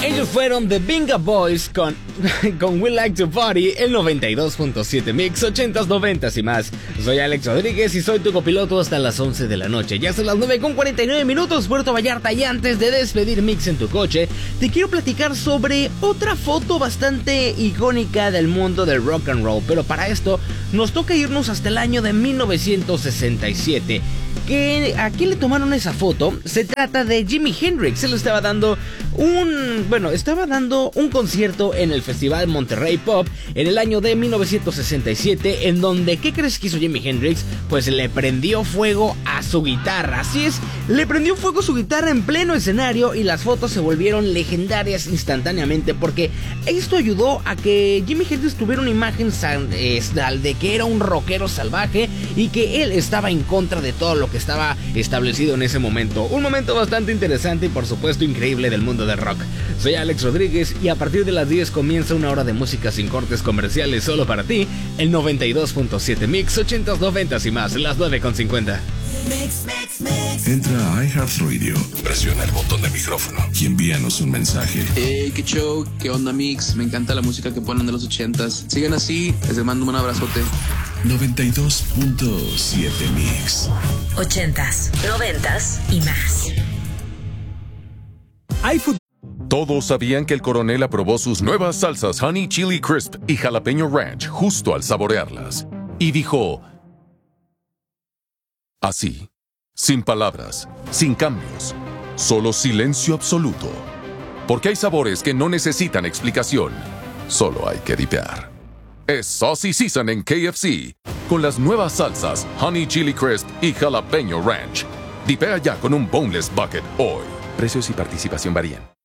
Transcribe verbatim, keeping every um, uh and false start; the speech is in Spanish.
Ellos fueron The Binga Boys con, con We Like to Party, el noventa y dos punto siete Mix, ochentas, noventas y más. Soy Alex Rodríguez y soy tu copiloto hasta las once de la noche. Ya son las nueve con cuarenta y nueve minutos, Puerto Vallarta. Y antes de despedir Mix en tu coche, te quiero platicar sobre otra foto bastante icónica del mundo del rock and roll. Pero para esto nos toca irnos hasta el año de mil novecientos sesenta y siete. Que ¿a quién le tomaron esa foto? Se trata de Jimi Hendrix. Él estaba dando un... Bueno, estaba dando un concierto en el Festival Monterrey Pop en el año de mil novecientos sesenta y siete, en donde, ¿qué crees que hizo Jimi Hendrix? Pues le prendió fuego a su guitarra. Así es, le prendió fuego a su guitarra en pleno escenario y las fotos se volvieron legendarias instantáneamente, porque esto ayudó a que Jimi Hendrix tuviera una imagen de que era un rockero salvaje y que él estaba en contra de todo lo que estaba establecido en ese momento. Un momento bastante interesante y por supuesto increíble del mundo del rock. Soy Alex Rodríguez y a partir de las diez comienza una hora de música sin cortes comerciales solo para ti, el noventa y dos punto siete Mix, ochentas, noventas y más, las nueve con cincuenta. Mix, mix, mix. Entra a iHeartRadio, presiona el botón de micrófono y envíanos un mensaje. Hey, qué show, qué onda Mix, me encanta la música que ponen de los ochentas. Sigan así, les mando un abrazote. noventa y dos punto siete Mix. Ochentas, noventas y más. Todos sabían que el coronel aprobó sus nuevas salsas Honey Chili Crisp y Jalapeño Ranch justo al saborearlas. Y dijo... Así, sin palabras, sin cambios, solo silencio absoluto. Porque hay sabores que no necesitan explicación, solo hay que dipear. Es Saucy Season en K F C, con las nuevas salsas Honey Chili Crisp y Jalapeño Ranch. Dipea ya con un Boneless Bucket hoy. Precios y participación varían.